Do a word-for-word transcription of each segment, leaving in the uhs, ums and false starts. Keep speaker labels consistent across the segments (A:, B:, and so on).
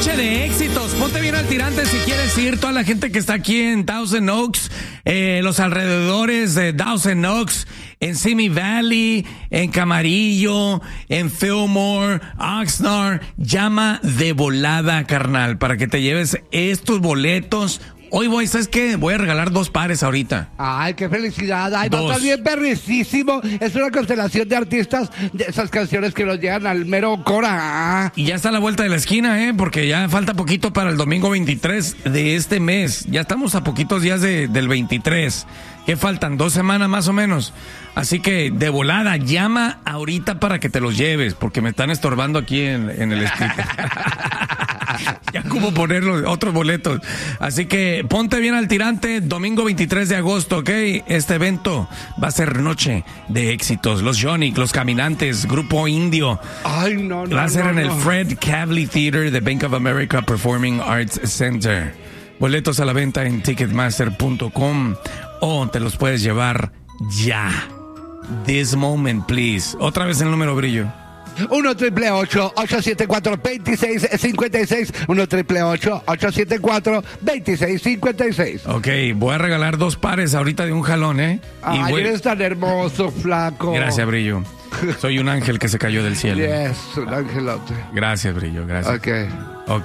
A: noche de éxitos. Ponte bien al tirante si quieres ir. Toda la gente que está aquí en Thousand Oaks, eh, los alrededores de Thousand Oaks, en Simi Valley, en Camarillo, en Fillmore, Oxnard, llama de volada, carnal, para que te lleves estos boletos. Hoy voy, ¿sabes qué? Voy a regalar dos pares ahorita.
B: Ay, qué felicidad. Ay, va a
A: Dos.
B: estar bien perricísimo. Es una constelación de artistas de esas canciones que nos llegan al mero cora.
A: Y ya está a la vuelta de la esquina, ¿eh? Porque ya falta poquito para el domingo veintitrés de este mes. Ya estamos a poquitos días de, del veintitrés. ¿Qué faltan? Dos semanas más o menos. Así que, de volada, llama ahorita para que te los lleves, porque me están estorbando aquí en, en el escrito. Ya como poner los otros boletos. Así que ponte bien al tirante, domingo veintitrés de agosto, ¿ok? Este evento va a ser noche de éxitos. Los Yonic, Los Caminantes, Grupo Indio.
B: Ay, no, no.
A: Va a ser
B: no,
A: en el
B: no.
A: Fred Cavley Theater de Bank of America Performing Arts Center. Boletos a la venta en ticketmaster punto com o te los puedes llevar ya. This moment, please. Otra vez el número, Brillo.
B: uno triple ocho, ocho siete cuatro, dos seis cinco seis. uno triple ocho, ocho siete cuatro, dos seis cinco seis.
A: Ok, voy a regalar dos pares ahorita de un jalón, ¿eh?
B: Ay,
A: Y voy-
B: eres tan hermoso, flaco.
A: Gracias, Brillo. Soy un ángel que se cayó del cielo.
B: Yes, un angelote.
A: Gracias, Brillo, gracias.
B: Ok.
A: Ok.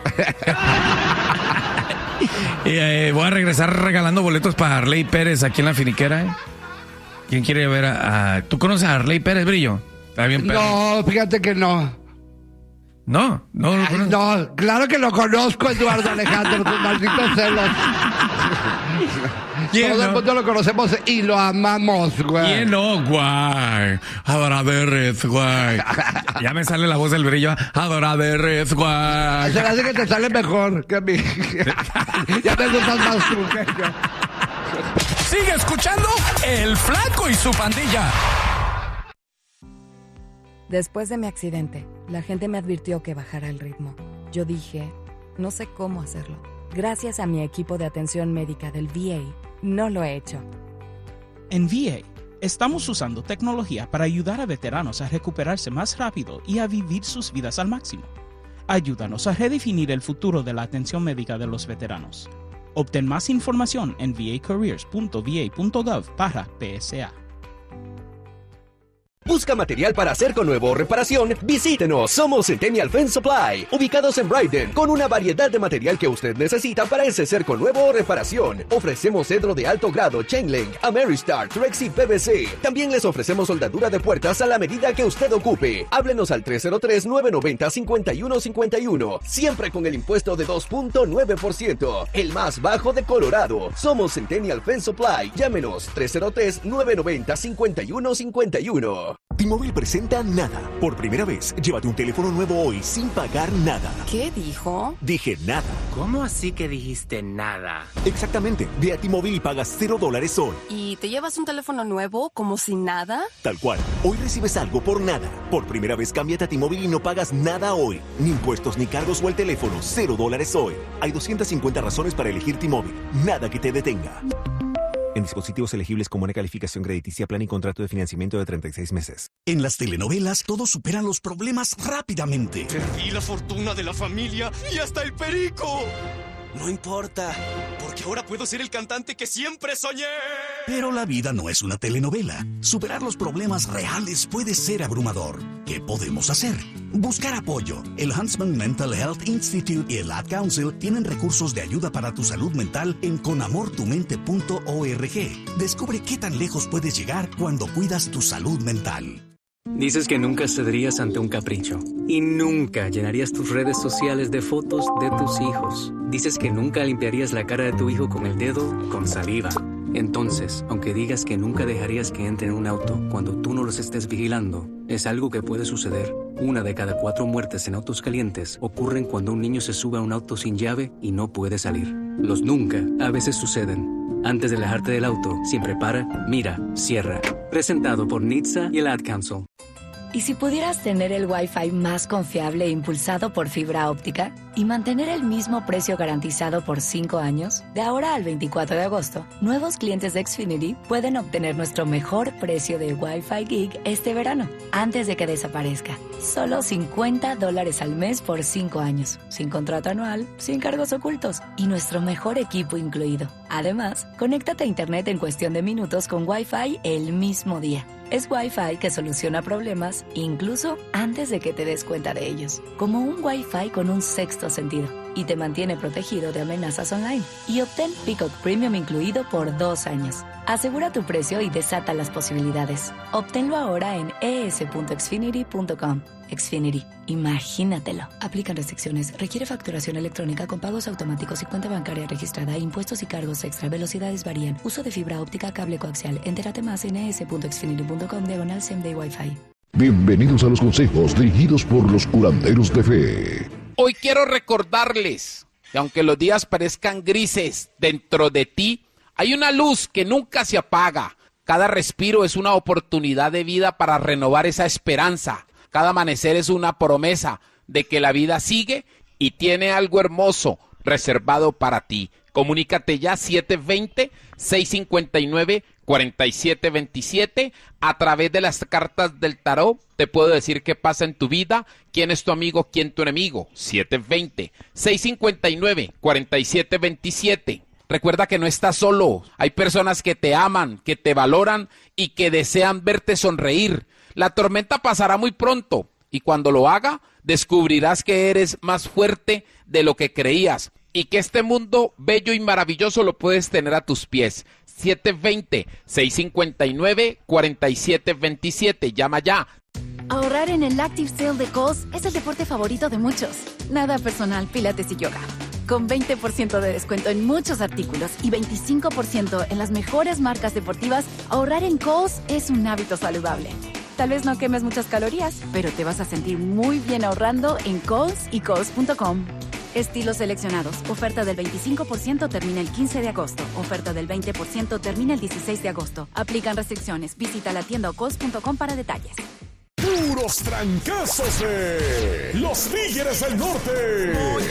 A: Y, eh, voy a regresar regalando boletos para Arley Pérez aquí en la Finiquera, ¿eh? ¿Quién quiere ver a, a- ¿Tú conoces a Arley Pérez, Brillo? Está bien, perro.
B: No, fíjate que no.
A: No, no, no,
B: Ay,
A: conoces.
B: no, claro que lo conozco, Eduardo Alejandro, tus malditos celos.
A: ¿Quién
B: Todo el
A: no?
B: mundo lo conocemos y lo amamos, güey.
A: ¿Quién no, güey? Adoraderes, güey. Ya me sale la voz del Brillo. Adoraderes, güey.
B: Se me hace que te sale mejor que a mí. Ya me gustas más tú que yo.
C: Sigue escuchando El Flaco y su pandilla.
D: Después de mi accidente, la gente me advirtió que bajara el ritmo. Yo dije, no sé cómo hacerlo. Gracias a mi equipo de atención médica del V A, no lo he hecho.
E: En V A, estamos usando tecnología para ayudar a veteranos a recuperarse más rápido y a vivir sus vidas al máximo. Ayúdanos a redefinir el futuro de la atención médica de los veteranos. Obtén más información en v a careers punto v a punto gov barra P S A.
F: ¿Busca material para hacer con nuevo o reparación? Visítenos, somos Centennial Fence Supply, ubicados en Brighton, con una variedad de material que usted necesita para ese cerco nuevo o reparación. Ofrecemos cedro de alto grado, Chain Link, Ameristar, Trex y P V C. También les ofrecemos soldadura de puertas a la medida que usted ocupe. Háblenos al tres cero tres, nueve nueve cero, cinco uno cinco uno, siempre con el impuesto de dos punto nueve por ciento, el más bajo de Colorado. Somos Centennial Fence Supply, llámenos tres cero tres, nueve nueve cero, cinco uno cinco uno.
G: T-Mobile presenta Nada. Por primera vez, llévate un teléfono nuevo hoy sin pagar nada.
D: ¿Qué dijo?
G: Dije nada.
H: ¿Cómo así que dijiste nada?
G: Exactamente. Ve a T-Mobile y pagas cero dólares hoy.
D: ¿Y te llevas un teléfono nuevo como si nada?
G: Tal cual. Hoy recibes algo por nada. Por primera vez, cámbiate a T-Mobile y no pagas nada hoy. Ni impuestos, ni cargos o el teléfono. Cero dólares hoy. Hay doscientas cincuenta razones para elegir T-Mobile. Nada que te detenga. En dispositivos elegibles con buena calificación crediticia, plan y contrato de financiamiento de treinta y seis meses.
C: En las telenovelas, todos superan los problemas rápidamente.
I: Perdí la fortuna de la familia y hasta el perico. No importa, porque ahora puedo ser el cantante que siempre soñé.
C: Pero la vida no es una telenovela. Superar los problemas reales puede ser abrumador. ¿Qué podemos hacer? Buscar apoyo. El Huntsman Mental Health Institute y el Ad Council tienen recursos de ayuda para tu salud mental en con amor tu mente punto org. Descubre qué tan lejos puedes llegar cuando cuidas tu salud mental.
J: Dices que nunca cederías ante un capricho y nunca llenarías tus redes sociales de fotos de tus hijos. Dices que nunca limpiarías la cara de tu hijo con el dedo con saliva. Entonces, aunque digas que nunca dejarías que entre en un auto cuando tú no los estés vigilando, es algo que puede suceder. Una de cada cuatro muertes en autos calientes ocurren cuando un niño se sube a un auto sin llave y no puede salir. Los nunca a veces suceden. Antes de alejarte del auto, siempre para, mira, cierra. Presentado por N H T S A y el Ad Council.
D: ¿Y si pudieras tener el Wi-Fi más confiable e impulsado por fibra óptica y mantener el mismo precio garantizado por cinco años? De ahora al veinticuatro de agosto, nuevos clientes de Xfinity pueden obtener nuestro mejor precio de Wi-Fi Gig este verano, antes de que desaparezca. Solo cincuenta dólares al mes por cinco años, sin contrato anual, sin cargos ocultos y nuestro mejor equipo incluido. Además, conéctate a Internet en cuestión de minutos con Wi-Fi el mismo día. Es Wi-Fi que soluciona problemas incluso antes de que te des cuenta de ellos. Como un Wi-Fi con un sexto sentido y te mantiene protegido de amenazas online. Y obtén Peacock Premium incluido por dos años. Asegura tu precio y desata las posibilidades. Obténlo ahora en e s punto xfinity punto com. Xfinity, imagínatelo. Aplican restricciones. Requiere facturación electrónica con pagos automáticos y cuenta bancaria registrada. Impuestos y cargos extra. Velocidades varían. Uso de fibra óptica, cable coaxial. Entérate más en e s punto xfinity punto com diagonal same day Wi-Fi.
K: Bienvenidos a los consejos dirigidos por los curanderos de fe.
L: Hoy quiero recordarles que aunque los días parezcan grises, dentro de ti hay una luz que nunca se apaga. Cada respiro es una oportunidad de vida para renovar esa esperanza. Cada amanecer es una promesa de que la vida sigue y tiene algo hermoso reservado para ti. Comunícate ya siete dos cero, seis cinco nueve, cuatro siete dos siete. A través de las cartas del tarot te puedo decir qué pasa en tu vida, quién es tu amigo, quién tu enemigo. siete dos cero, seis cinco nueve, cuatro siete dos siete. Recuerda que no estás solo. Hay personas que te aman, que te valoran y que desean verte sonreír. La tormenta pasará muy pronto y cuando lo haga, descubrirás que eres más fuerte de lo que creías y que este mundo bello y maravilloso lo puedes tener a tus pies. siete dos cero, seis cinco nueve, cuatro siete dos siete. Llama ya.
M: Ahorrar en el Active Sale de Kohl's es el deporte favorito de muchos. Nada personal, pilates y yoga. Con veinte por ciento de descuento en muchos artículos y veinticinco por ciento en las mejores marcas deportivas, ahorrar en Kohl's es un hábito saludable. Tal vez no quemes muchas calorías, pero te vas a sentir muy bien ahorrando en Kohl's y Kohl's punto com. Estilos seleccionados. Oferta del veinticinco por ciento termina el quince de agosto. Oferta del veinte por ciento termina el dieciséis de agosto. Aplican restricciones. Visita la tienda o Kohl's punto com para detalles.
N: Puros trancazos de los Tigres del Norte.